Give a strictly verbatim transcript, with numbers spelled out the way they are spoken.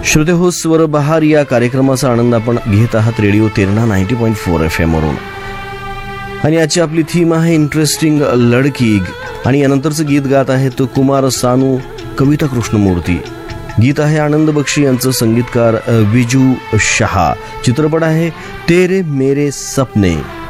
श्रोते हो, स्वर बहार या कार्यक्रमाचा आनंद आपण घेत आहात radio Terna ninety point four F M वरून. आणि याची आपली थीम आहे इंटरेस्टिंग लडकी. आणि यानंतरचं गीत गात आहे तो कुमार सानू, कविता कृष्णमूर्ती. गीत आहे आनंद बक्षी यांचं, संगीतकार विजू शहा. चित्रपट आहे तेरे मेरे सपने.